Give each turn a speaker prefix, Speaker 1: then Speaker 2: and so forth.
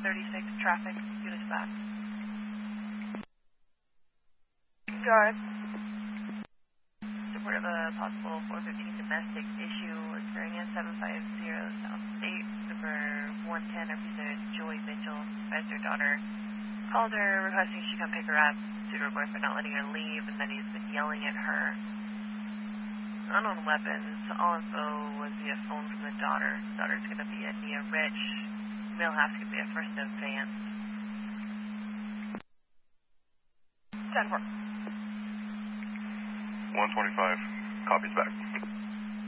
Speaker 1: 36 traffic, unit back.
Speaker 2: Go ahead.
Speaker 1: Support of a possible 415 domestic issue occurring in 750 South State. Super 110 represented Joy Mitchell, as their daughter called her requesting she come pick her up due to her boyfriend not letting her leave, and then he's been yelling at her. Unknown weapons. All info was via phone from the daughter. Daughter's going to be a Nia Rich. Male half's going to be a First Advance.
Speaker 2: 10-4.
Speaker 3: 125. Copies back.